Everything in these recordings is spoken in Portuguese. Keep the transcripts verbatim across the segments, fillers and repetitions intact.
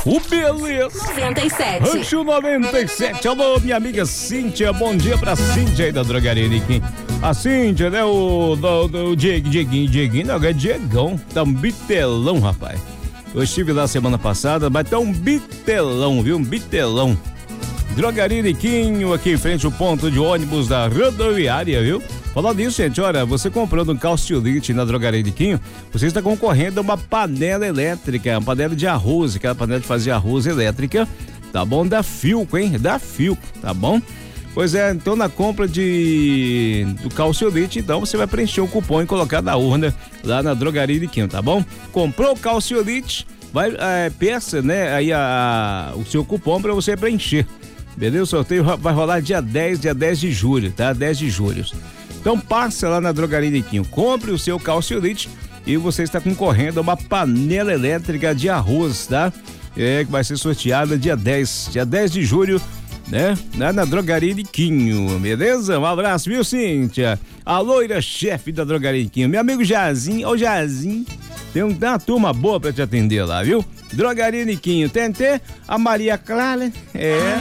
O Beleza. noventa e sete. Rancho noventa e sete. Alô, minha amiga Cíntia. Bom dia pra Cíntia aí da Drogaria Niquim. A Cíntia, né? O, do, do Diego, Dieguinho, Dieguinho, não, é Diegão. Tá um bitelão, rapaz. Eu estive lá semana passada, mas tá um bitelão, viu? Um bitelão. Drogaria Niquinho, aqui em frente ao ponto de ônibus da rodoviária, viu? Falando nisso, gente, olha, você comprando um calciolite na Drogaria Niquinho, você está concorrendo a uma panela elétrica, uma panela de arroz, aquela panela de fazer arroz elétrica, tá bom? Da Filco, hein? Da Filco, tá bom? Pois é, então na compra de do calciolite, então você vai preencher o cupom e colocar na urna lá na Drogaria Niquinho, tá bom? Comprou o calciolite, vai, é, peça, né, aí a, a, o seu cupom para você preencher. Beleza? O sorteio vai rolar dia dez, dia dez de julho, tá? dez de julho. Então passa lá na Drogaria Niquinho, compre o seu calciolite e você está concorrendo a uma panela elétrica de arroz, tá? É, que vai ser sorteada dia dez, dia dez de julho, né? Na, na Drogaria Niquinho, beleza? Um abraço, viu, Cíntia? A loira chefe da Drogaria Niquinho, meu amigo Jazinho, ô Jazinho, tem, um, tem uma turma boa pra te atender lá, viu? Drogaria Niquinho, T N T, a Maria Clara, é...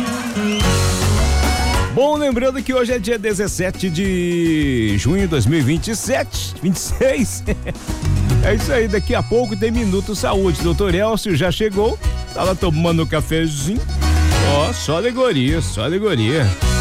Bom, lembrando que hoje é dia dezessete de junho de dois mil e vinte e sete, vinte e seis. É isso aí, daqui a pouco tem Minuto Saúde. Doutor Elcio já chegou, tá lá tomando um cafezinho. Ó, só alegoria, só alegoria.